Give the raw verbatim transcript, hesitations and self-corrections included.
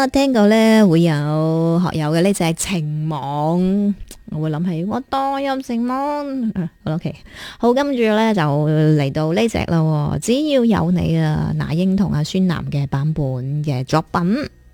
啊，聽過咧會有學友嘅呢隻情網，我會諗起我墮入情網。好 OK， 好，跟住咧就嚟到呢隻啦，只要有你啊，那英同阿孫楠嘅版本嘅作品。